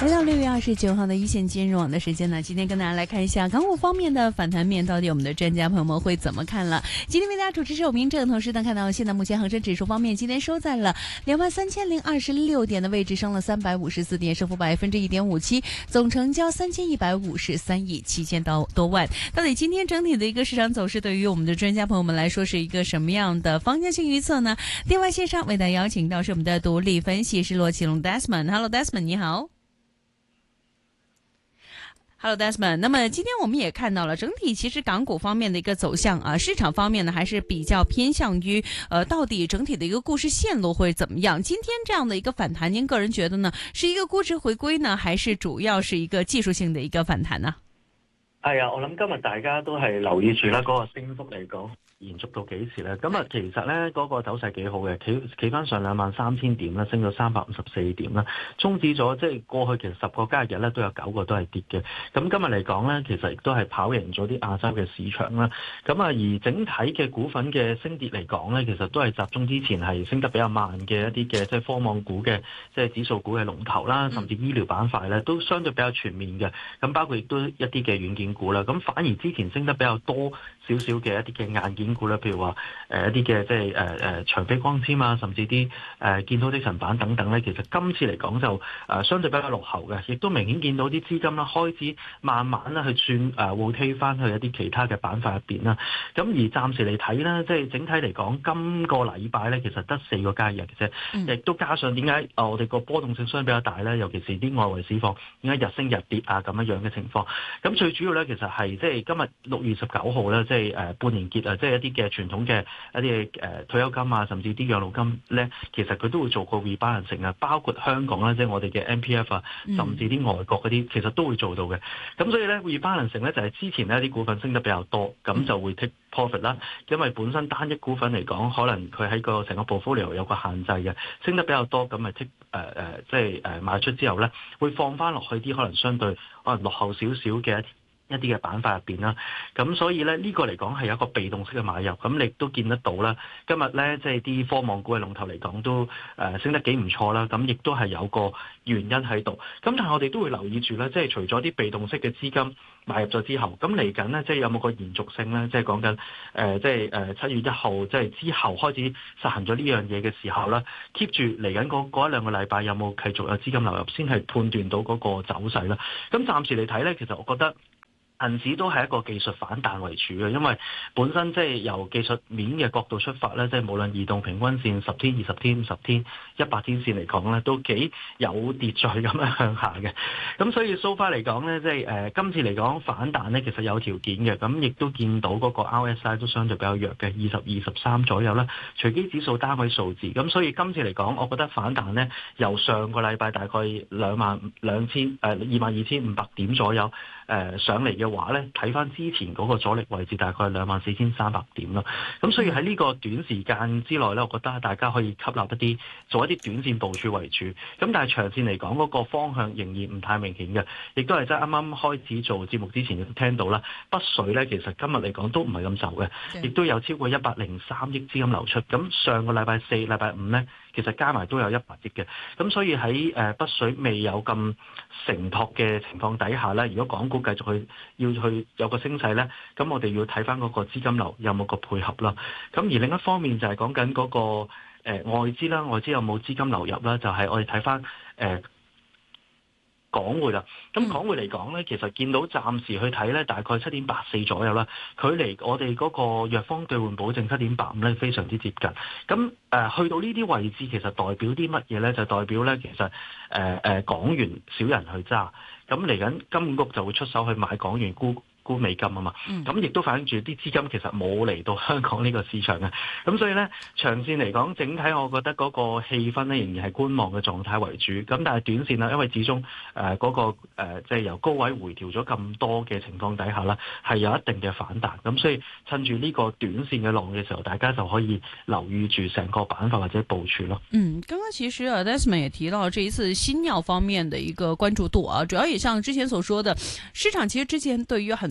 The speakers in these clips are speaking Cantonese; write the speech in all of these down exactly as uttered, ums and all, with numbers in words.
来到六月二十九號的一線金融網的時間呢，今天跟大家來看一下港股方面的反彈面，到底我們的專家朋友們會怎麼看了？今天為大家主持是有明正，同時呢看到現在目前恒生指數方面，今天收在了兩萬三千零二十六點的位置，升了三百五十四點，升幅百分之一點五七，總成交三千一百五十三億七千多多萬。到底今天整體的一個市場走勢，對於我們的專家朋友們來說，是一個什麼樣的方向性預測呢？電話線上為大家邀請到是我們的獨立分析師羅啟龍 Desmond，Hello Desmond， 你好。Hello Desmond， 那麼今天我們也看到了整體其實港股方面的一個走向啊，市場方面呢還是比較偏向於呃到底整體的一個故事線路會怎麼樣？今天這樣的一個反彈，您個人覺得呢是一個估值回歸呢，還是主要是一個技術性的一個反彈呢？ 係啊，我諗今日大家都係留意住啦，嗰個升幅嚟講延續到幾時咧？咁啊，其實咧嗰、那個走勢幾好嘅，企企翻上兩萬三千點啦，升到三百五十四點啦，終止咗即係過去其實十個交易日咧都有九個都係跌嘅。咁今日嚟講咧，其實亦都係跑贏咗啲亞洲嘅市場啦。咁啊，而整體嘅股份嘅升跌嚟講咧，其實都係集中之前係升得比較慢嘅一啲嘅即係科網股嘅即係指數股嘅龍頭啦，甚至醫療板塊咧都相對比較全面嘅。咁包括亦都一啲嘅軟件股啦，咁反而之前升得比較多少少嘅一啲嘅硬件股啦，譬如話誒一啲嘅即係誒誒長飛光纖啊，甚至啲誒建滔積層板等等咧，其實今次嚟講就誒相對比較落後嘅，亦都明顯見到啲資金啦開始慢慢啦去轉誒 rotate 翻去一啲其他嘅板塊入邊啦。咁而暫時嚟睇咧，即係整體嚟講，今個禮拜咧其實得四個交易日嘅啫，亦都加上點解誒我哋個波動性相對比較大咧，尤其是啲外圍市況點解日升日跌啊咁樣樣嘅情況。咁最主要咧其實係即係今日六月十九號咧，即係誒半年結啊，即係一啲嘅傳統嘅一啲誒退休金啊，甚至啲養老金咧，其實佢都會做個 rebalancing啊，包括香港咧，即係我哋嘅 M P F 啊，甚至啲外國嗰啲，其實都會做到嘅。咁所以咧 rebalancing 咧就係之前呢啲股份升得比較多，咁就會 take profit 啦。因為本身單一股份嚟講，可能佢喺個成個 portfolio 有個限制嘅，升得比較多，咁咪 take 誒誒，即係誒賣出之後咧，會放翻落去啲可能相對可能落後少少嘅一啲嘅板塊入邊啦，咁所以咧呢個嚟講係有一個被動式嘅買入，咁你都見得到啦。今日咧即係啲科網股嘅龍頭嚟講都誒升得幾唔錯啦，咁亦都係有個原因喺度。咁但係我哋都會留意住咧，即係除咗啲被動式嘅資金買入咗之後，咁嚟緊咧即係有冇個延續性咧？即係講緊誒即係誒七月一號即係之後開始實行咗呢樣嘢嘅時候啦 keep 住嚟緊嗰嗰一兩個禮拜有冇繼續有資金流入，先係判斷到嗰個走勢啦。咁暫時嚟睇咧，其實我覺得恒指都係一個技術反彈為主嘅，因為本身即係由技術面嘅角度出發咧，即係無論移動平均線十天、二十天、五十天、一百天線嚟講咧，都幾有秩序咁樣向下嘅。咁所以 so far 嚟講咧，即係誒、呃、今次嚟講反彈咧，其實有條件嘅。咁亦都見到嗰個 R S I 都相對比較弱嘅，二十二十三左右啦。隨機指數單位數字，咁所以今次嚟講，我覺得反彈咧，由上個禮拜大概兩萬兩千誒二萬二千五百點左右誒、呃、上嚟嘅話咧，睇翻之前嗰個阻力位置大概兩萬四千三百點啦。咁所以喺呢個短時間之內咧，我覺得大家可以吸納一啲做一啲短線部署為主。咁但係長線嚟講，嗰個方向仍然唔太明顯嘅，亦都係即係啱啱開始做節目之前亦都聽到啦。北水咧其實今日嚟講都唔係咁受嘅，亦都有超過一百零三億資金流出。咁上個禮拜四、禮拜五咧，其實加埋都有一百億嘅。咁所以喺誒北水未有咁承托嘅情況底下咧，如果港股繼續去要去有個升勢咧，咁我哋要睇翻嗰個資金流有冇個配合啦。咁而另一方面就係講緊嗰個誒、呃、外資啦，外資有冇資金流入啦？就係、是、我哋睇翻誒。呃港匯啦，咁港匯嚟講咧，其實見到暫時去睇咧，大概七點八四左右啦，距離我哋嗰個弱方兌換保證七點八五咧，非常之接近。咁誒、呃、去到呢啲位置，其實代表啲乜嘢咧？就代表咧，其實誒誒、呃、港元少人去揸，咁嚟緊金管局就會出手去買港元沽沽美金啊嘛，咁亦都反映住啲資金其實冇嚟到香港呢個市場嘅，咁所以咧長線嚟講，整體我覺得嗰個氣氛咧仍然係觀望嘅狀態為主，咁但係短線啦，因為始終誒嗰、呃那個誒即係由高位回調咗咁多嘅情況底下啦，係有一定嘅反彈，咁所以趁住呢個短線嘅浪嘅時候，大家就可以留意住成個板塊或者部署咯。 嗯，剛剛其實啊 Desmond 也提到這一次新藥方面的一個關注度啊，主要也像之前所說的，市場其實之前對於很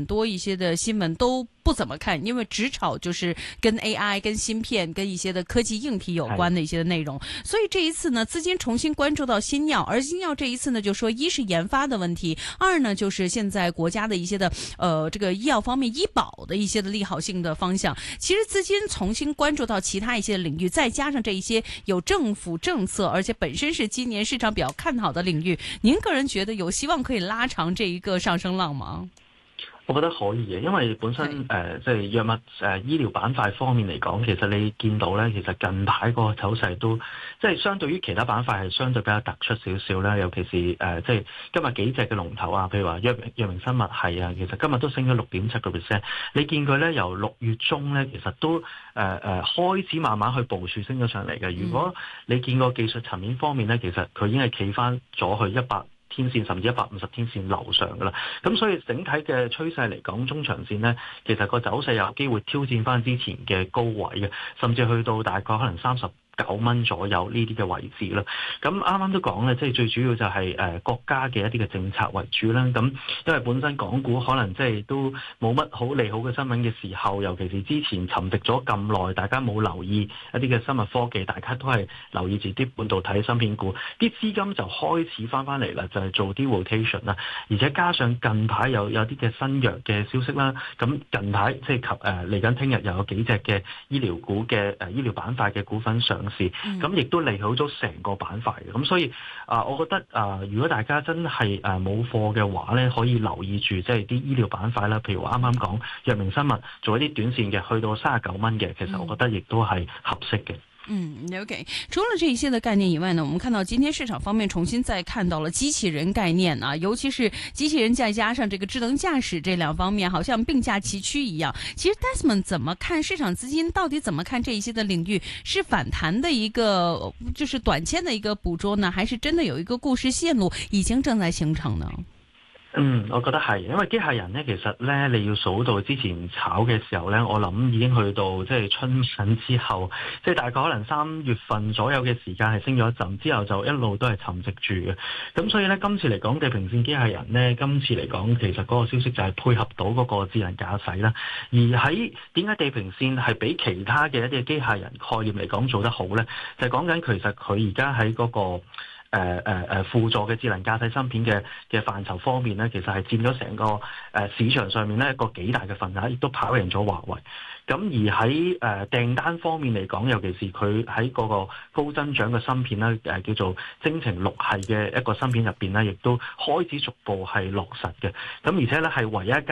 很多一些的新聞都不怎麼看，因為只炒就是跟 A I、跟芯片、跟一些的科技硬體有關的一些的內容。所以這一次呢，資金重新關注到新藥，而新藥這一次呢，就說一是研發的問題，二呢就是現在國家的一些的呃這個醫藥方面醫保的一些的利好性的方向。其實資金重新關注到其他一些領域，再加上這一些有政府政策，而且本身是今年市場比較看好的領域，您個人覺得有希望可以拉長這一個上升浪嗎？ 我覺得可以嘅，因為本身誒即係藥物誒、呃、醫療板塊方面嚟講，其實你見到咧，其實近排個走勢都即係相對於其他板塊係相對比較突出少少啦。尤其是誒、呃、即係今日幾隻嘅龍頭啊，譬如話藥藥明生物係啊，其實今日都升咗六點七個 percent。你見佢咧由六月中咧，其實都誒誒、呃呃、開始慢慢去部署升咗上嚟嘅。如果你見個技術層面方面咧，其實佢已經係企翻咗去一百天線甚至一百五十天線樓上噶啦，咁所以整體嘅趨勢嚟講，中長線呢，其實個走勢有機會挑戰翻之前嘅高位嘅，甚至去到大概可能三十九蚊左右呢啲嘅位置啦。咁啱啱都講咧，即係最主要就係誒國家嘅一啲嘅政策為主啦。咁因為本身港股可能即係都冇乜好利好嘅新聞嘅時候，尤其是之前沉寂咗咁耐，大家冇留意一啲嘅生物科技，大家都係留意住啲半導體芯片股，啲資金就開始翻翻嚟啦，就係做啲 rotation 啦。而且加上近排有有啲嘅新藥嘅消息啦，咁近排即係及誒嚟緊聽日又有幾隻嘅醫療股嘅誒醫療板塊嘅股份上市，咁亦都利好咗成個板塊嘅。咁所以啊、呃，我覺得啊、呃，如果大家真係誒冇貨嘅話咧，可以留意住即係啲醫療板塊啦，譬如話啱啱講藥明生物做一啲短線嘅，去到三十九蚊嘅，其實我覺得亦都係合適嘅。 嗯 ，OK。除了這一些的概念以外呢，我們看到今天市場方面重新再看到了機器人概念啊，尤其是機器人再加上這個智能駕駛這兩方面，好像並駕齊驅一樣。其實 Desmond 怎麼看市場資金到底怎麼看這一些的領域，是反彈的一個，就是短線的一個捕捉呢，還是真的有一個故事線路已經正在形成呢？ 嗯，我覺得係，因為機械人咧，其實咧你要數到之前炒嘅時候咧，我諗已經去到即係春運之後，即係大概可能三月份左右嘅時間係升咗一陣，之後就一路都係沉寂住嘅。咁所以咧，今次嚟講地平線機械人咧，今次嚟講其實嗰個消息就係配合到嗰個智能駕駛啦。而喺點解地平線係比其他嘅一啲機械人概念嚟講做得好咧？就係講緊其實佢而家喺嗰個誒誒誒輔助嘅智能駕駛芯片嘅嘅範疇方面咧，其實係佔咗成個誒、呃、市場上面咧一個幾大嘅份額，亦都跑贏咗華為。咁而喺誒、呃、訂單方面嚟講，尤其是佢喺嗰個高增長嘅芯片咧，誒、呃、叫做征程六系嘅一個芯片入邊咧，亦都開始逐步係落實嘅。咁而且咧係唯一一間